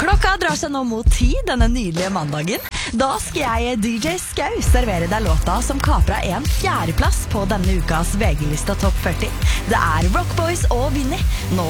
Klokka drar seg nå mot 10 denne nydelige mandagen. Da skal jeg, DJ Skau, servere deg låta som kapret en fjerdeplass på denne ukas VG-lista Topp 40. Det er Rock Boys og Vinny. Nå